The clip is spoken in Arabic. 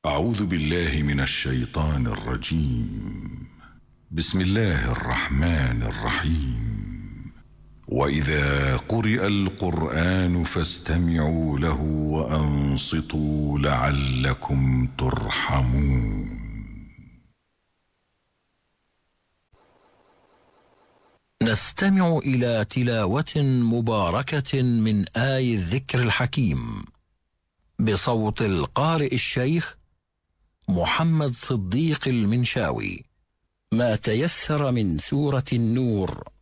أعوذ بالله من الشيطان الرجيم. بسم الله الرحمن الرحيم. وإذا قرئ القرآن فاستمعوا له وأنصتوا لعلكم ترحمون. نستمع إلى تلاوة مباركة من آي الذكر الحكيم بصوت القارئ الشيخ محمد صديق المنشاوي. ما تيسر من سورة النور